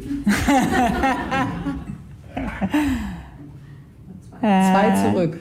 Zwei zurück.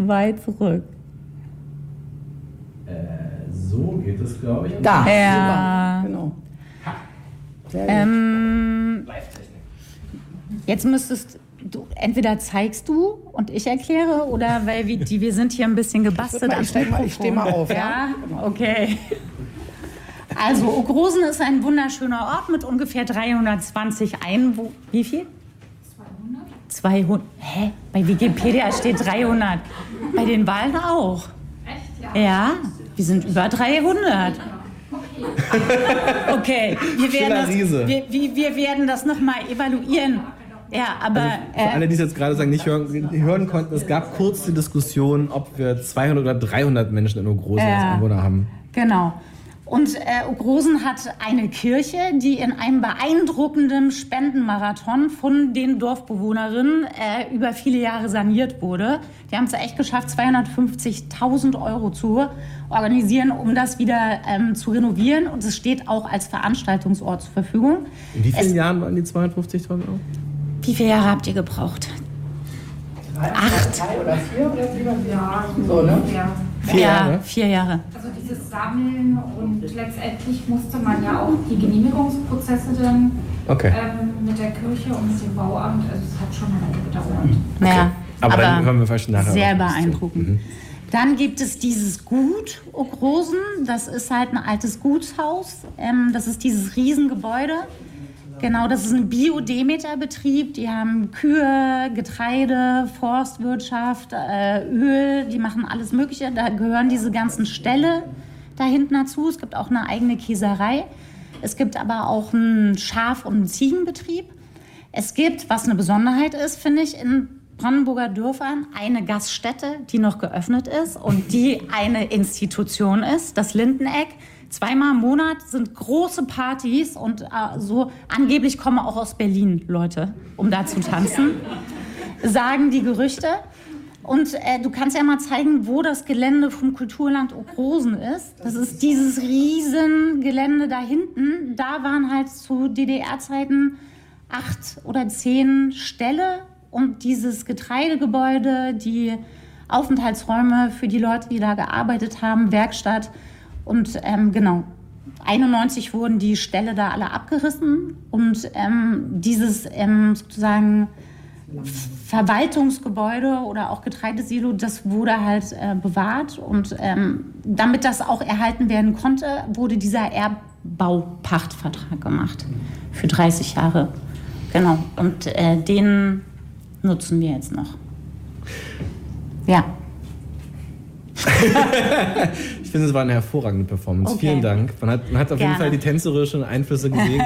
So geht es, glaube ich. Da, Ja. super. Genau. Sehr gut. Live-Technik. Jetzt müsstest du, entweder zeigst du und ich erkläre, oder weil wir sind hier ein bisschen gebastelt. Ich steh mal auf. Ja, okay. Also, Ogrosen ist ein wunderschöner Ort mit ungefähr 320 Einwohnern. Wie viel? 200. Hä? Bei Wikipedia steht 300. Bei den Wahlen auch. Echt? Ja, wir sind über 300. Okay, wir werden das nochmal evaluieren. Ja, aber... Für alle, die es jetzt gerade sagen, nicht hören konnten, es gab kurz die Diskussion, ob wir 200 oder 300 Menschen in Ogrosen als Einwohner haben. Genau. Und Ogrosen hat eine Kirche, die in einem beeindruckenden Spendenmarathon von den Dorfbewohnerinnen über viele Jahre saniert wurde. Die haben es echt geschafft, 250.000 € zu organisieren, um das wieder zu renovieren. Und es steht auch als Veranstaltungsort zur Verfügung. In wie vielen Jahren waren die 250.000 €? Wie viele Jahre habt ihr gebraucht? 8. 3 oder 4 oder 7? Ja, So, ne? ja. 4 Jahre? 4 Jahre. Also dieses Sammeln und letztendlich musste man ja auch die Genehmigungsprozesse dann mit der Kirche und mit dem Bauamt, also es hat schon eine Weile gedauert. Naja, Aber dann hören wir vielleicht nachher. sehr beeindruckend. Dann gibt es dieses Gut Ogrosen, das ist halt ein altes Gutshaus, das ist dieses Riesengebäude. Genau, das ist ein Bio-Demeter-Betrieb. Die haben Kühe, Getreide, Forstwirtschaft, Öl, die machen alles Mögliche. Da gehören diese ganzen Ställe da hinten dazu. Es gibt auch eine eigene Käserei. Es gibt aber auch einen Schaf- und einen Ziegenbetrieb. Es gibt, was eine Besonderheit ist, finde ich, in Brandenburger Dörfern eine Gaststätte, die noch geöffnet ist und die eine Institution ist, das Lindeneck. 2-mal im Monat sind große Partys und so angeblich kommen auch aus Berlin Leute, um da zu tanzen, sagen die Gerüchte. Und du kannst ja mal zeigen, wo das Gelände vom Kulturland Ogrosen ist. Das ist dieses riesen Gelände da hinten. Da waren halt zu DDR-Zeiten 8 oder 10 Ställe und dieses Getreidegebäude, die Aufenthaltsräume für die Leute, die da gearbeitet haben, Werkstatt. Und genau, 91 wurden die Ställe da alle abgerissen und dieses sozusagen Verwaltungsgebäude oder auch Getreidesilo, das wurde halt bewahrt. Und damit das auch erhalten werden konnte, wurde dieser Erbbaupachtvertrag gemacht für 30 Jahre. Genau, und den nutzen wir jetzt noch. Ja. Ich finde, es war eine hervorragende Performance. Okay. Vielen Dank. Man hat auf jeden Fall die tänzerischen Einflüsse gesehen.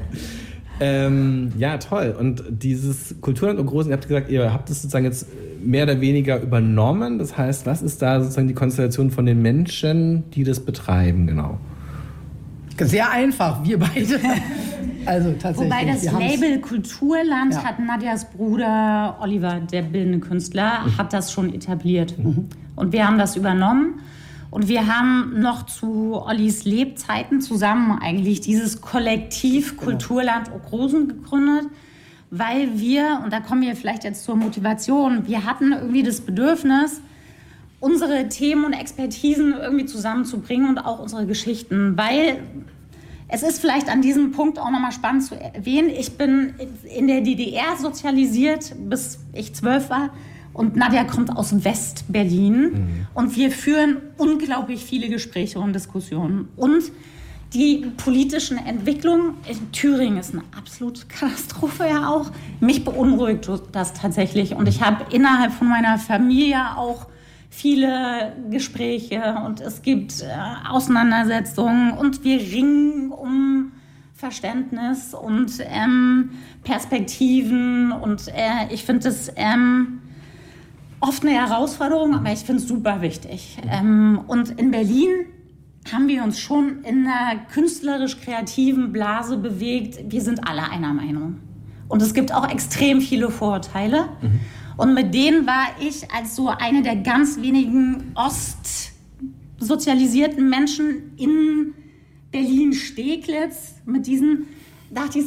Ja, toll. Und dieses Kulturland Ogrosen, ihr habt gesagt, ihr habt es sozusagen jetzt mehr oder weniger übernommen. Das heißt, was ist da sozusagen die Konstellation von den Menschen, die das betreiben, genau? Sehr einfach, wir beide. Also tatsächlich. Wobei das Label Kulturland hat Nadjas Bruder Oliver, der bildende Künstler, hat das schon etabliert. Und wir haben das übernommen. Und wir haben noch zu Ollis Lebzeiten zusammen eigentlich dieses Kollektiv Kulturland Ogrosen gegründet, weil wir, und da kommen wir vielleicht jetzt zur Motivation, wir hatten irgendwie das Bedürfnis, unsere Themen und Expertisen irgendwie zusammenzubringen und auch unsere Geschichten, weil es ist vielleicht an diesem Punkt auch nochmal spannend zu erwähnen, ich bin in der DDR sozialisiert, bis ich 12 war. Und Nadja kommt aus West-Berlin und wir führen unglaublich viele Gespräche und Diskussionen. Und die politischen Entwicklungen in Thüringen ist eine absolute Katastrophe ja auch. Mich beunruhigt das tatsächlich. Und ich habe innerhalb von meiner Familie auch viele Gespräche und es gibt Auseinandersetzungen und wir ringen um Verständnis und Perspektiven. Und ich finde das oft eine Herausforderung, aber ich finde es super wichtig. Und in Berlin haben wir uns schon in einer künstlerisch-kreativen Blase bewegt. Wir sind alle einer Meinung. Und es gibt auch extrem viele Vorurteile. Und mit denen war ich als so eine der ganz wenigen ostsozialisierten Menschen in Berlin-Steglitz mit diesen, dachte ich,